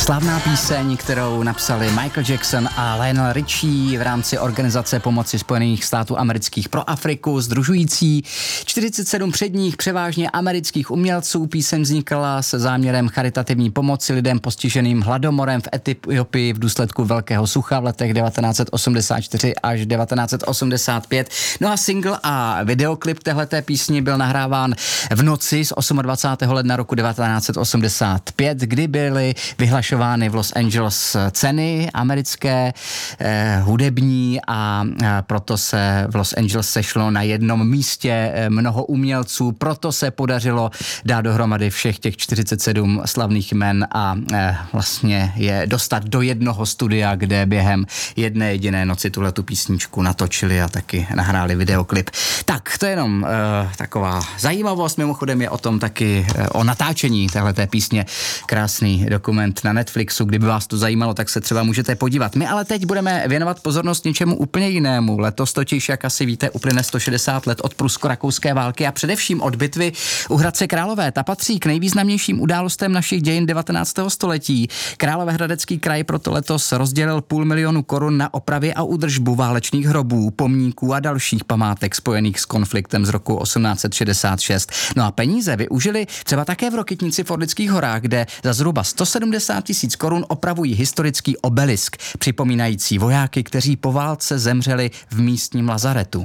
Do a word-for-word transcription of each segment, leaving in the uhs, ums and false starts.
Slavná píseň, kterou napsali Michael Jackson a Lionel Richie v rámci Organizace pomoci Spojených států amerických pro Afriku, sdružující čtyřicet sedm předních převážně amerických umělců. Píseň vznikala se záměrem charitativní pomoci lidem postiženým hladomorem v Etiopii v důsledku velkého sucha v letech devatenáct set osmdesát čtyři až devatenáct set osmdesát pět. No a single a videoklip téhleté písni byl nahráván v noci z dvacátého osmého ledna roku devatenáct set osmdesát pět, kdy byly vyhlašovány v Los Angeles ceny americké eh, hudební a eh, proto se v Los Angeles sešlo na jednom místě eh, mnoho umělců, proto se podařilo dát dohromady všech těch čtyřicet sedm slavných jmen a eh, vlastně je dostat do jednoho studia, kde během jedné jediné noci tuhletu písničku natočili a taky nahráli videoklip. Tak, to je jenom eh, taková zajímavost, mimochodem je o tom taky eh, o natáčení téhleté písně krásný dokument na Netflixu, kdyby vás to zajímalo, tak se třeba můžete podívat. My ale teď budeme věnovat pozornost něčemu úplně jinému. Letos totiž, jak asi víte, uplyne sto šedesát let od prusko-rakouské války a především od bitvy u Hradce Králové. Ta patří k nejvýznamnějším událostem našich dějin devatenáctého století. Královéhradecký kraj proto letos rozdělil půl milionu korun na opravy a údržbu válečných hrobů, pomníků a dalších památek spojených s konfliktem z roku osmnáct set šedesát šest. No a peníze využili třeba také v Rokytnici v Orlických horách, kde za zhruba sto sedmdesát tisíc korun opravují historický obelisk, připomínající vojáky, kteří po válce zemřeli v místním lazaretu.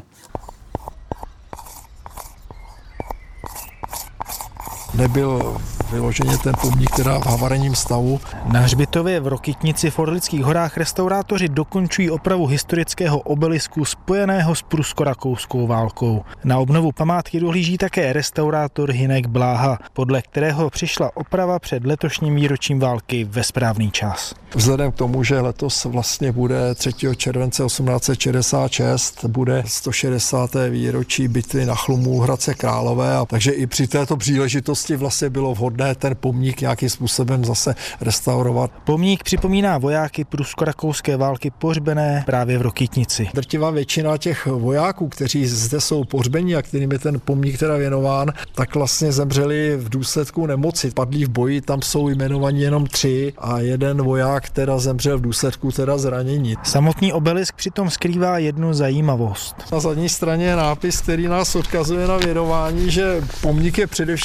Nebyl vyloženě ten pomník teda v havarijním stavu. Na hřbitově v Rokytnici v Orlických horách restaurátoři dokončují opravu historického obelisku spojeného s prusko-rakouskou válkou. Na obnovu památky dohlíží také restaurátor Hynek Bláha, podle kterého přišla oprava před letošním výročím války ve správný čas. Vzhledem k tomu, že letos vlastně bude třetího července osmnáct set šedesát šest, bude sto šedesáté výročí bitvy na Chlumů Hradce Králové, a takže i při této příležitosti vlastně bylo vhodné ten pomník nějakým způsobem zase restaurovat. Pomník připomíná vojáky prusko-rakouské války pohřbené právě v Rokytnici. Drtivá většina těch vojáků, kteří zde jsou pohřbeni a kterým je ten pomník teda věnován, tak vlastně zemřeli v důsledku nemoci. Padlí v boji, tam jsou jmenovaní jenom tři a jeden voják teda zemřel v důsledku teda zranění. Samotný obelisk přitom skrývá jednu zajímavost. Na zadní straně je nápis, který nás odkazuje na věnování, že pomník je především